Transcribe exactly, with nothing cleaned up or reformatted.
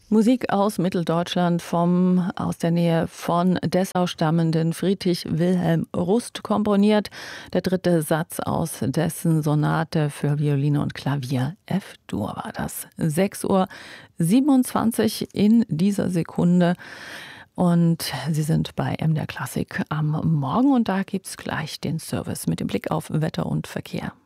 Musik aus Mitteldeutschland vom aus der Nähe von Dessau stammenden Friedrich Wilhelm Rust komponiert. Der dritte Satz aus dessen Sonate für Violine und Klavier F-Dur war das. sechs Uhr siebenundzwanzig in dieser Sekunde. Und Sie sind bei M D R Klassik am Morgen und da gibt's gleich den Service mit dem Blick auf Wetter und Verkehr.